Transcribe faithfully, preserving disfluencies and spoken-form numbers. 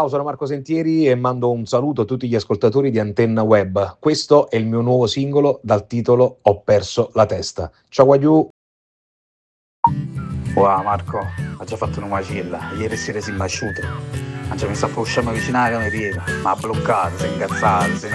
Ciao, sono Marco Sentieri e mando un saluto a tutti gli ascoltatori di Antenna Web. Questo è il mio nuovo singolo dal titolo Ho perso la testa. Ciao Guagliù! Wow Marco, ha già fatto una macella, ieri sera si è basciuto, ha già messo a uscire vicino alla cameriera, ma ha bloccato, si è incazzato, si è